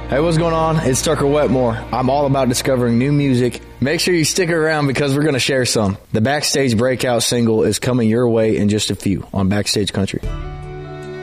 Hey, what's going on? It's Tucker Wetmore. I'm all about discovering new music. Make sure you stick around because we're going to share some. The Backstage Breakout single is coming your way in just a few on Backstage Country.